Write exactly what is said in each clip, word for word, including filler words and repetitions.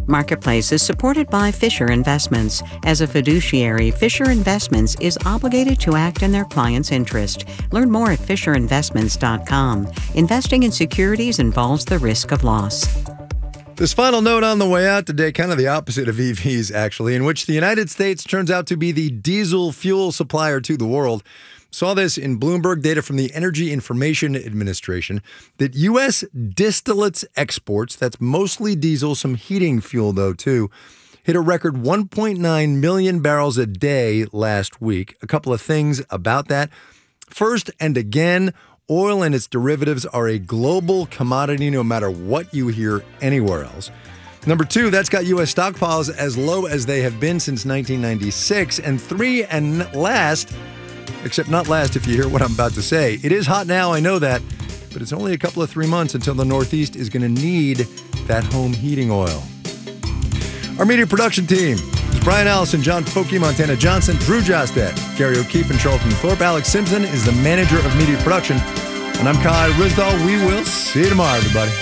Marketplace is supported by Fisher Investments. As a fiduciary, Fisher Investments is obligated to act in their client's interest. Learn more at fisher investments dot com. Investing in securities involves the risk of loss. This final note on the way out today, kind of the opposite of E Vs, actually, in which the United States turns out to be the diesel fuel supplier to the world. Saw this in Bloomberg data from the Energy Information Administration that U S distillates exports, that's mostly diesel, some heating fuel, though, too, hit a record one point nine million barrels a day last week. A couple of things about that. First, and again, oil and its derivatives are a global commodity no matter what you hear anywhere else. Number two, that's got U S stockpiles as low as they have been since nineteen ninety-six. And three, and last, except not last if you hear what I'm about to say, it is hot now, I know that, but it's only a couple of three months until the Northeast is going to need that home heating oil. Our media production team is Brian Allison, John Foki, Montana Johnson, Drew Jostet, Gary O'Keefe, and Charlton Thorpe. Alex Simpson is the manager of media production. And I'm Kai Rizdal. We will see you tomorrow, everybody.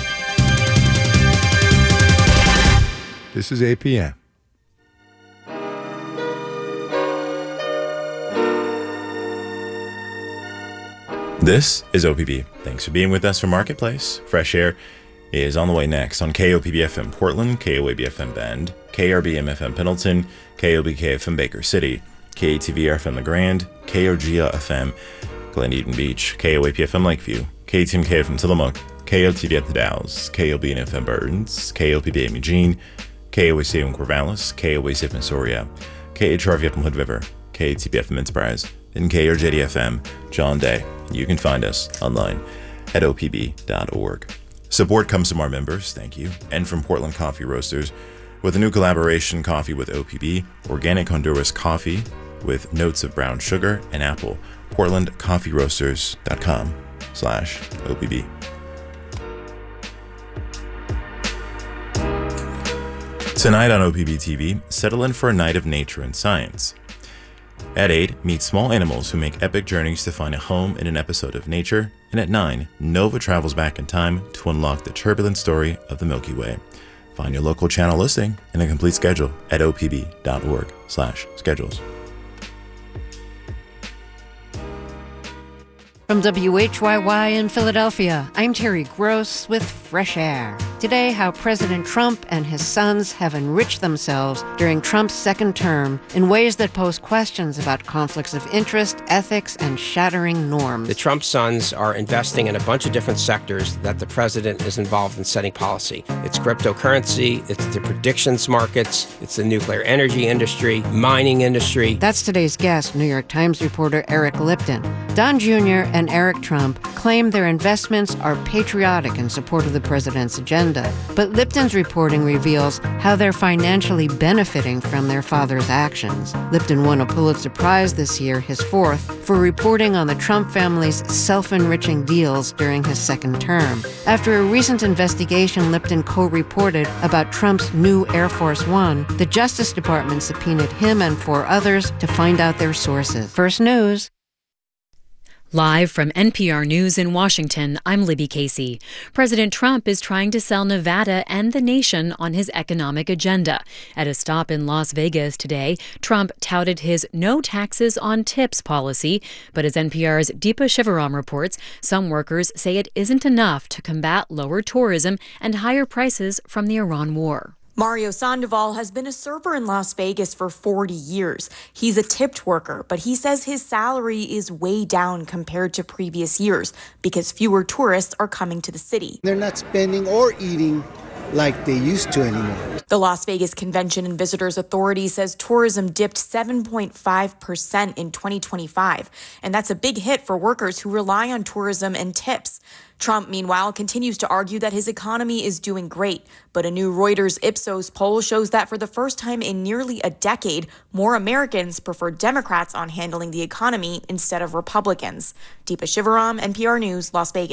This is A P M. This is O P B. Thanks for being with us for Marketplace. Fresh Air is on the way next on K O P B F M Portland, K O A B F M Bend, K R B M F M Pendleton, K O B K F M Baker City, K A T V F M The Grand, K O G A F M Glen Eden Beach, K O A P F M Lakeview, K T M K F M Tillamook, K O T V at the Dalles, K O B N F M Burns, K O P B M Eugene, K O A C M Corvallis, K O A C F M Soria, K H R V F M Hood River, K A T B F M Enterprise, and K R J D F M John Day. You can find us online at O P B dot org. Support comes from our members, thank you, and from Portland Coffee Roasters with a new collaboration, Coffee with O P B, organic Honduras coffee with notes of brown sugar and apple. portland coffee roasters dot com slash O P B. Tonight on O P B T V, settle in for a night of nature and science. At eight, meet small animals who make epic journeys to find a home in an episode of nature. And at nine, Nova travels back in time to unlock the turbulent story of the Milky Way. Find your local channel listing and a complete schedule at O P B dot org slash schedules. From W H Y Y in Philadelphia, I'm Terry Gross with Fresh Air. Today, how President Trump and his sons have enriched themselves during Trump's second term in ways that pose questions about conflicts of interest, ethics, and shattering norms. The Trump sons are investing in a bunch of different sectors that the president is involved in setting policy. It's cryptocurrency, it's the predictions markets, it's the nuclear energy industry, mining industry. That's today's guest, New York Times reporter Eric Lipton. Don Junior and Eric Trump claim their investments are patriotic in support of the president's agenda. But Lipton's reporting reveals how they're financially benefiting from their father's actions. Lipton won a Pulitzer Prize this year, his fourth, for reporting on the Trump family's self-enriching deals during his second term. After a recent investigation Lipton co-reported about Trump's new Air Force One, the Justice Department subpoenaed him and four others to find out their sources. First News. Live from N P R News in Washington, I'm Libby Casey. President Trump is trying to sell Nevada and the nation on his economic agenda. At a stop in Las Vegas today, Trump touted his no taxes on tips policy, but as N P R's Deepa Shivaram reports, some workers say it isn't enough to combat lower tourism and higher prices from the Iran war. Mario Sandoval has been a server in Las Vegas for forty years. He's a tipped worker, but he says his salary is way down compared to previous years because fewer tourists are coming to the city. They're not spending or eating like they used to anymore. The Las Vegas Convention and Visitors Authority says tourism dipped seven point five percent in twenty twenty-five, and that's a big hit for workers who rely on tourism and tips. Trump, meanwhile, continues to argue that his economy is doing great, but a new Reuters Ipsos poll shows that for the first time in nearly a decade, more Americans prefer Democrats on handling the economy instead of Republicans. Deepa Shivaram, N P R News, Las Vegas.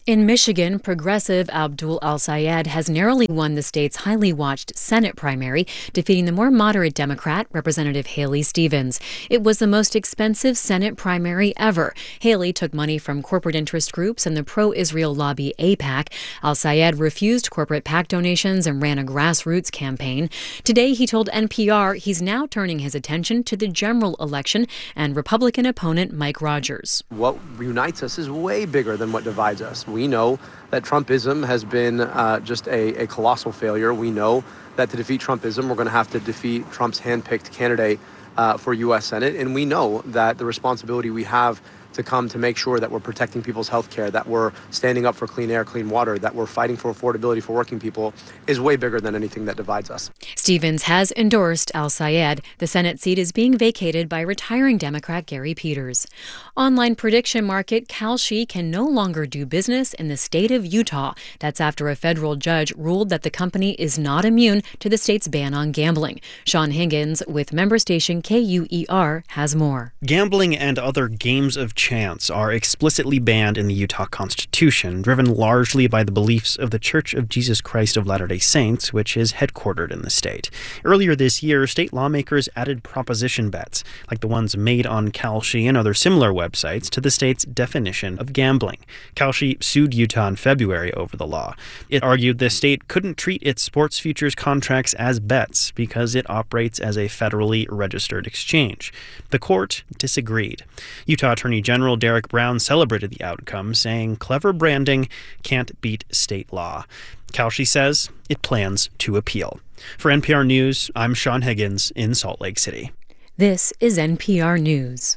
In Michigan, progressive Abdul El-Sayed has narrowly won the state's highly watched Senate primary, defeating the more moderate Democrat, Representative Haley Stevens. It was the most expensive Senate primary ever. Haley took money from corporate interest groups and the pro-Israel lobby AIPAC. El-Sayed refused corporate PAC donations and ran a grassroots campaign. Today, he told N P R he's now turning his attention to the general election and Republican opponent Mike Rogers. What unites us is way bigger than what divides us. We know that Trumpism has been uh, just a, a colossal failure. We know that to defeat Trumpism, we're going to have to defeat Trump's handpicked candidate uh, for U S Senate. And we know that the responsibility we have to come to make sure that we're protecting people's health care, that we're standing up for clean air, clean water, that we're fighting for affordability for working people is way bigger than anything that divides us. Stevens has endorsed El-Sayed. The Senate seat is being vacated by retiring Democrat Gary Peters. Online prediction market Kalshi can no longer do business in the state of Utah. That's after a federal judge ruled that the company is not immune to the state's ban on gambling. Sean Higgins with member station K U E R has more. Gambling and other games of chance are explicitly banned in the Utah Constitution, driven largely by the beliefs of the Church of Jesus Christ of Latter-day Saints, which is headquartered in the state. Earlier this year, state lawmakers added proposition bets, like the ones made on Kalshi and other similar websites, to the state's definition of gambling. Kalshi sued Utah in February over the law. It argued the state couldn't treat its sports futures contracts as bets because it operates as a federally registered exchange. The court disagreed. Utah Attorney General General Derek Brown celebrated the outcome, saying clever branding can't beat state law. Kalshi says it plans to appeal. For N P R News, I'm Sean Higgins in Salt Lake City. This is N P R News.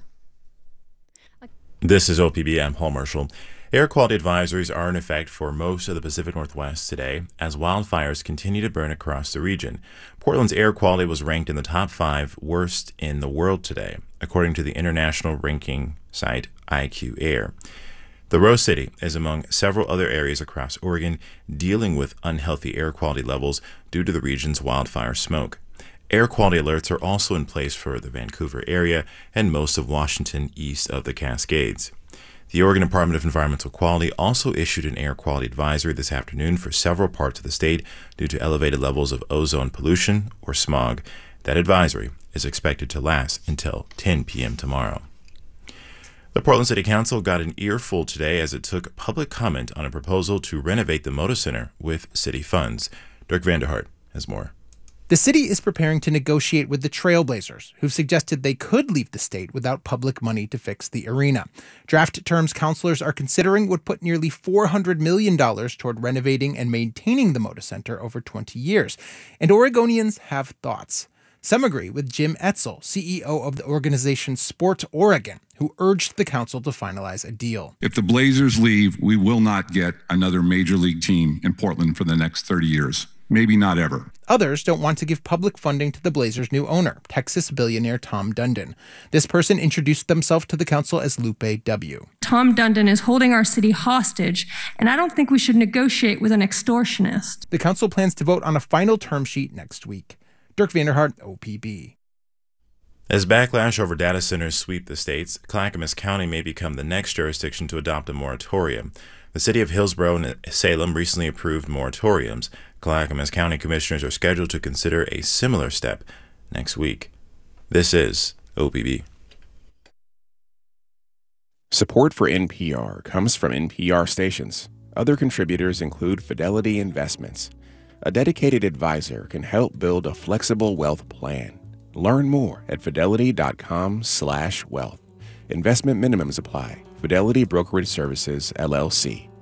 This is O P B. I'm Paul Marshall. Air quality advisories are in effect for most of the Pacific Northwest today as wildfires continue to burn across the region. Portland's air quality was ranked in the top five worst in the world today, according to the international ranking site I Q Air. The Rose City is among several other areas across Oregon dealing with unhealthy air quality levels due to the region's wildfire smoke. Air quality alerts are also in place for the Vancouver area and most of Washington east of the Cascades. The Oregon Department of Environmental Quality also issued an air quality advisory this afternoon for several parts of the state due to elevated levels of ozone pollution or smog. That advisory is expected to last until ten p.m. tomorrow. The Portland City Council got an earful today as it took public comment on a proposal to renovate the Moda Center with city funds. Dirk Vanderhart has more. The city is preparing to negotiate with the Trailblazers, who've suggested they could leave the state without public money to fix the arena. Draft terms counselors are considering would put nearly four hundred million dollars toward renovating and maintaining the Moda Center over twenty years. And Oregonians have thoughts. Some agree with Jim Etzel, C E O of the organization Sport Oregon, who urged the council to finalize a deal. If the Blazers leave, we will not get another major league team in Portland for the next thirty years. Maybe not ever. Others don't want to give public funding to the Blazers' new owner, Texas billionaire Tom Dundon. This person introduced themselves to the council as Lupe W. Tom Dundon is holding our city hostage, and I don't think we should negotiate with an extortionist. The council plans to vote on a final term sheet next week. Dirk Vanderhart, O P B. As backlash over data centers sweep the states, Clackamas County may become the next jurisdiction to adopt a moratorium. The city of Hillsborough and Salem recently approved moratoriums. Clackamas County commissioners are scheduled to consider a similar step next week. This is O P B. Support for N P R comes from N P R stations. Other contributors include Fidelity Investments. A dedicated advisor can help build a flexible wealth plan. Learn more at fidelity.com slash wealth. Investment minimums apply. Fidelity Brokerage Services, L L C.